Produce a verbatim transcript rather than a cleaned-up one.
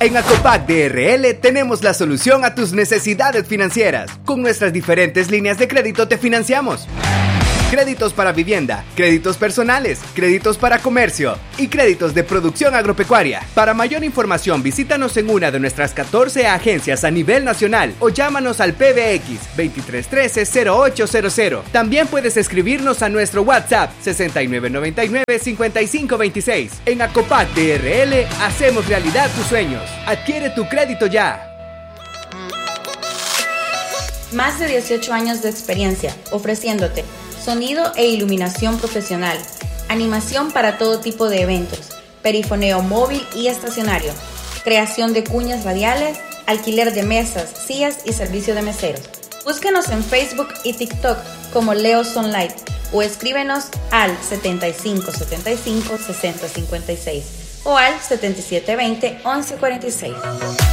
En Acopac D R L tenemos la solución a tus necesidades financieras. Con nuestras diferentes líneas de crédito te financiamos. Créditos para vivienda, créditos personales, créditos para comercio y créditos de producción agropecuaria. Para mayor información, visítanos en una de nuestras catorce agencias a nivel nacional o llámanos al P B X veintitrés trece cero ocho cero cero. También puedes escribirnos a nuestro WhatsApp sesenta y nueve noventa y nueve cincuenta y cinco veintiséis. En Acopac D R L hacemos realidad tus sueños. Adquiere tu crédito ya. Más de dieciocho años de experiencia ofreciéndote sonido e iluminación profesional, animación para todo tipo de eventos, perifoneo móvil y estacionario, creación de cuñas radiales, alquiler de mesas, sillas y servicio de meseros. Búsquenos en Facebook y TikTok como Leo Sunlight o escríbenos al setenta y cinco setenta y cinco sesenta cincuenta y seis o al setenta y siete veinte once cuarenta y seis.